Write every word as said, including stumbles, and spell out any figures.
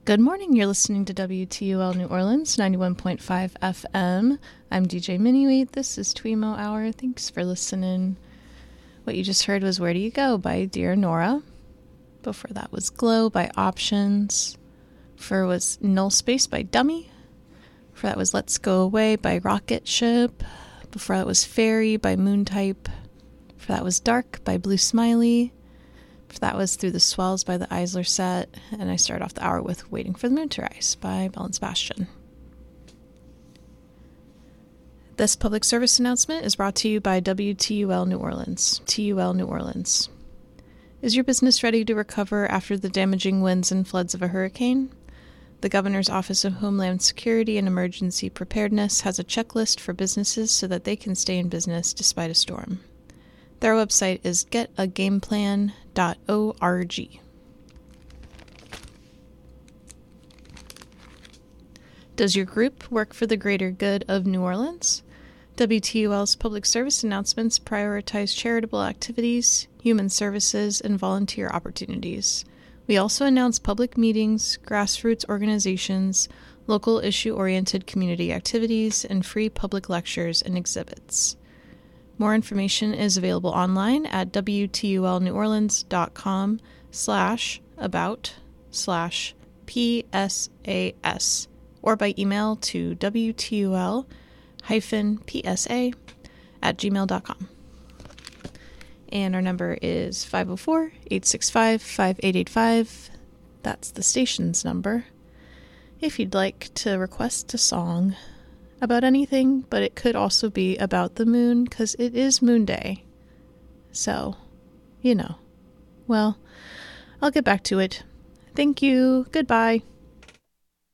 Good morning. You're listening to W T U L New Orleans, ninety-one point five F M. I'm D J Minuit. This is Tweemo Hour. Thanks for listening. What you just heard was Where Do You Go by Dear Nora. Before that was Glow by Options. Before was Null Space by Dummy. Before that was Let's Go Away by Rocket Ship. Before that was Fairy by Moontype. Before that was Dark by Blue Smiley. That was Through the Swells by the Eisler Set, and I started off the hour with Waiting for the Moon to Rise by Belle and Sebastian. This public service announcement is brought to you by W T U L New Orleans. T U L New Orleans. Is your business ready to recover after the damaging winds and floods of a hurricane? The Governor's Office of Homeland Security and Emergency Preparedness has a checklist for businesses so that they can stay in business despite a storm. Their website is get a game plan dot org. Does your group work for the greater good of New Orleans? W T U L's public service announcements prioritize charitable activities, human services, and volunteer opportunities. We also announce public meetings, grassroots organizations, local issue-oriented community activities, and free public lectures and exhibits. More information is available online at W T U L New Orleans dot com slash about slash P S A S or by email to W T U L hyphen P S A at gmail dot com. And our number is five oh four, eight six five, five eight eight five. That's the station's number. If you'd like to request a song about anything, but it could also be about the moon, because it is Moon Day. So, you know. Well, I'll get back to it. Thank you. Goodbye.